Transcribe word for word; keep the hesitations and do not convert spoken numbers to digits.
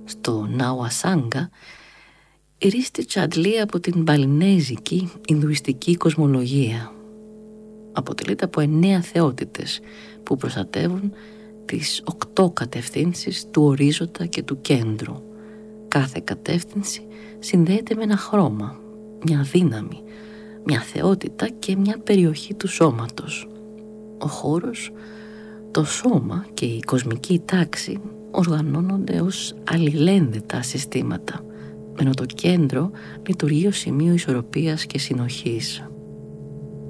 Στο Νάουα Σάγκα, η Ρίστιτσα αντλεί από την παλινέζικη Ινδουιστική κοσμολογία. Αποτελείται από εννέα θεότητες που προστατεύουν τις οκτώ κατευθύνσεις του ορίζοντα και του κέντρου. Κάθε κατεύθυνση συνδέεται με ένα χρώμα, μια δύναμη, μια θεότητα και μια περιοχή του σώματος. Ο χώρος, το σώμα και η κοσμική τάξη οργανώνονται ως αλληλένδετα συστήματα, ενώ το κέντρο λειτουργεί ως σημείο ισορροπίας και συνοχής.